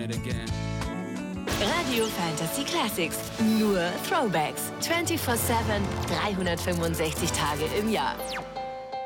it again. Radio Fantasy Classics. Nur Throwbacks. 24/7, 365 Tage im Jahr.